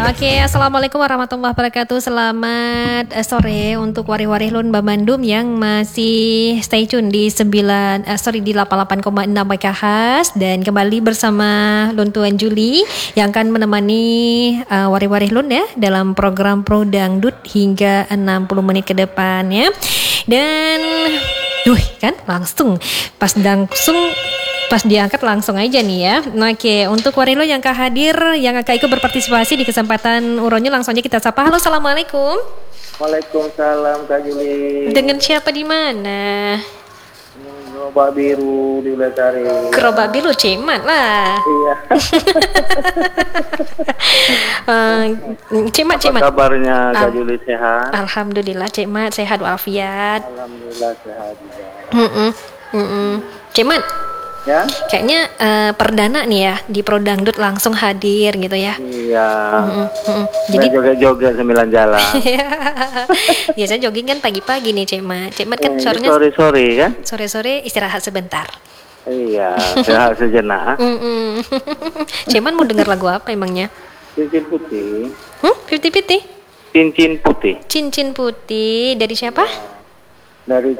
Oke, assalamualaikum warahmatullahi wabarakatuh. Selamat sore untuk wari-wari Lun Bandung yang masih stay tune di 88,6 MHz dan kembali bersama Lun Tuan Juli yang akan menemani wari-wari Lun ya dalam program Pro Dangdut hingga 60 menit ke depan ya. Dan kan langsung pas diangkat langsung aja nih ya. Oke, untuk warilo yang akan hadir, yang akan ikut berpartisipasi di kesempatan uronnya, langsung aja kita sapa. Halo, assalamualaikum. Waalaikumsalam Kak Juli. Dengan siapa di mana? Gerobak biru di Belatari. Gerobak biru Cemat lah. Iya. Cemat. Apa kabarnya Kak Juli, sehat? Alhamdulillah Cemat sehat walafiat. Alhamdulillah sehat juga. Cemat. Ya? Kayaknya perdana nih ya di Pro Dangdut langsung hadir gitu ya. Iya. Jadi joget-joget 9 jalan. biasa jogging kan pagi-pagi nih Cemat kan sorenya sore-sore kan? sore-sore istirahat sebentar. Iya, istirahat sejenak. Cemat mau dengar lagu apa emangnya? Cincin putih. 50-50? Cincin putih. Dari siapa? Dari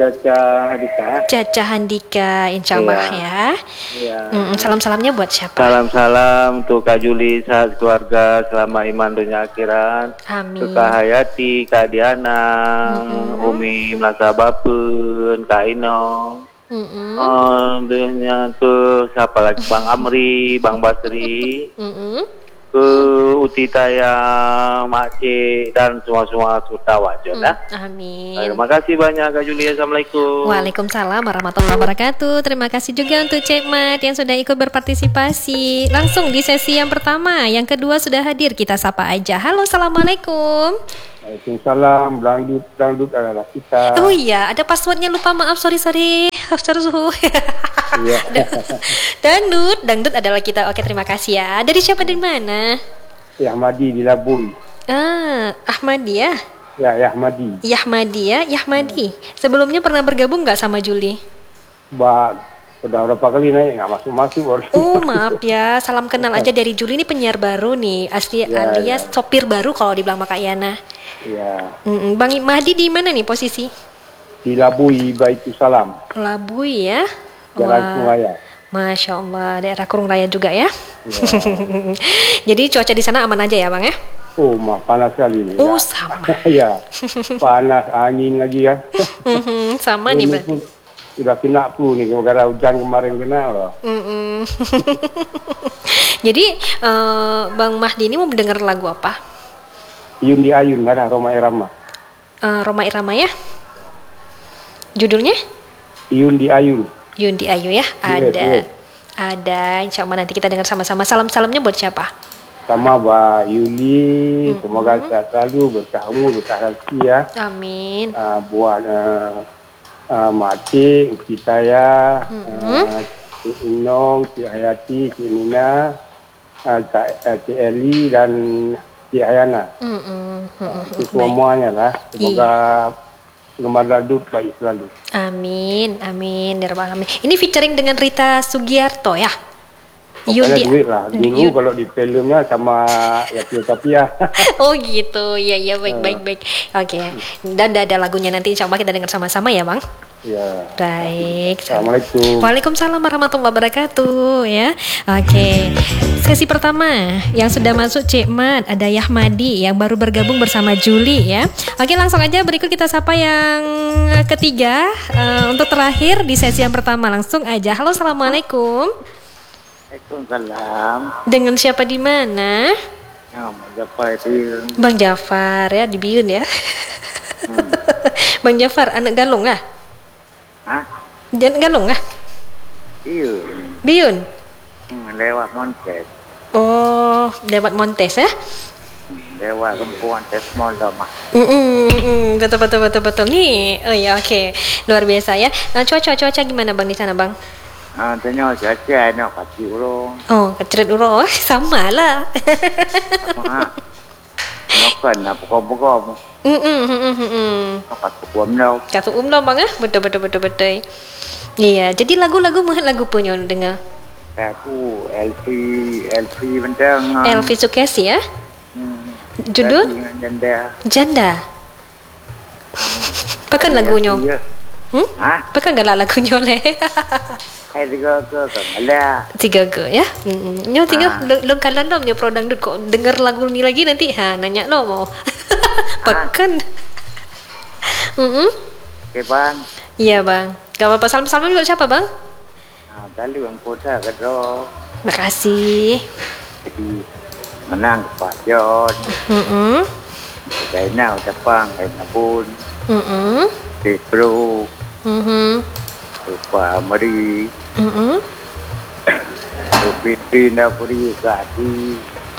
Caca Handika, insya Allah ya. Iya. Salam-salamnya buat siapa? Salam untuk Kak Juli, sehat keluarga, selama iman dunia akhirat. Amin. Kak Hayati, Kak Diana, Umi Melasa Bapun, Kak Ino. Dunia tuh siapa lagi? Bang Amri, Bang Basri. Ke Utitaya, Makcik dan semua sudah wajib ya. Amin. Terima kasih banyak Kak Juli. Assalamualaikum. Waalaikumsalam warahmatullahi wabarakatuh. Terima kasih juga untuk Cek Mat yang sudah ikut berpartisipasi langsung di sesi yang pertama. Yang kedua sudah hadir, kita sapa aja. Halo, assalamualaikum. Waalaikumsalam. Dangdut adalah kita. Oh iya, ada passwordnya lupa, maaf, sorry. Suhu. Iya. Dangdut adalah kita. Oke, terima kasih ya. Dari siapa, dari mana? Yahmadi di Labun. Ahmadi ya? Ya, Yahmadi. Yahmadi. Sebelumnya pernah bergabung nggak sama Juli? Udah berapa kali naik, nggak masuk. Oh, maaf ya. Salam kenal aja dari Juli, ini penyiar baru nih. Alias sopir baru kalau dibilang Kak Yana. Iya. Bang Mahdi di mana nih posisi? Di Labui, Baitusalam. Labui ya? Jalan Kurung. Masya Allah, daerah Kurung Raya juga ya? Ya. Jadi cuaca di sana aman aja ya Bang ya? Oh, panas sekali nih. Oh, ya. sama. Ya, panas, angin lagi ya. Sama nih Bang. Udah kena flu nih, gara-gara hujan kemarin kena loh. Jadi Bang Mahdi ini mau mendengar lagu apa? Iyun di Ayun, ada Roma Irama. Roma Irama ya? Judulnya? Iyun di Ayun. Yun di Ayu ya? Ada, insya Allah nanti kita dengar sama-sama. Salamnya buat siapa? Sama Mbak Yuli, semoga sehat selalu, berkahmu, berkah rezeki ya. Amin. Buat Makcik, Cik saya, Cik Inong, Cik Hayati, Cik Nina, Cik Eli dan Cik Hayana. Itu semuanya lah. Semoga penggemar dangdut baik selalu. Amin. Ya Rabbal Alamin. Ini featuring dengan Rita Sugiarto ya? Pokoknya duit lah. Dulu kalau di filmnya sama Yati Utopia. Oh gitu. Iya baik. Oke. Dan ada lagunya nanti insya Allah kita dengar sama-sama ya Bang. Ya. Baik. Assalamualaikum. Waalaikumsalam warahmatullahi wabarakatuh ya. Oke. Sesi pertama yang sudah masuk Cek Mat, ada Yahmadi yang baru bergabung bersama Juli ya. Oke, langsung aja berikut kita sapa yang ketiga untuk terakhir di sesi yang pertama. Langsung aja. Halo, assalamualaikum. Waalaikumsalam. Dengan siapa di mana? Bang Jafar di Bang Jafar ya, di Biun ya. Bang Jafar, anak Galung ah? Jangan Galung ah? Biun. Lewat Montes. Oh, lewat Montes ya? Lewat Rempuan Tes Moldoma. Betul nih. Oh ya, oke. Luar biasa ya. Nah, cuaca gimana Bang di sana Bang? Tanya cuaca nak kacau urung. Oh, keceret urung. Sama lah. Makan apa kau-kau. Kata Bang ah. Betul. Iya, jadi lagu punya dengar. Aku Elvi bentang. Elvi Sukesi ya? Judul? Janda. Janda. Pakai lagunya. Ya. Pakai nggak lah lagunya le? Hai tiga ke malah. Tiga ke ya. Nyo tinggal lo kalian lo punya produk dud kok dengar lagu ini lagi nanti nanya lo mau. Pakai. Oke bang. Iya bang. Gak apa-apa, salam juga siapa bang? Kali bang Kota kedro. Makasih. Jadi menang Pak John. Kaina ucapang kaina pun. Bro. Lupa Mari. Pindah puri kati.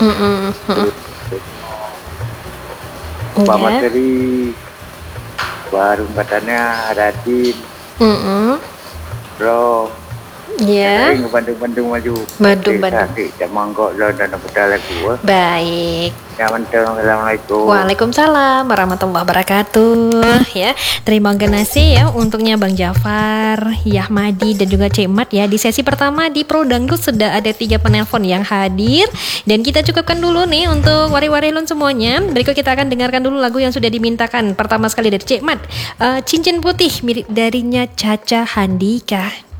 Pak Materi. Baru katanya Radin. Bro. Ya. Bandung maju. Bandung. Jamang kok lo dan pedal gua. Baik. Assalamualaikum. Waalaikumsalam warahmatullahi wabarakatuh. Ya, terima kasih ya untuknya Bang Jafar, Yahmadi dan juga Cemat ya. Di sesi pertama di Pro Dangdut sudah ada 3 penelpon yang hadir dan kita cukupkan dulu nih untuk wari-warilun semuanya. Berikut kita akan dengarkan dulu lagu yang sudah dimintakan. Pertama sekali dari Cemat, Cincin Putih mirip darinya Caca Handika.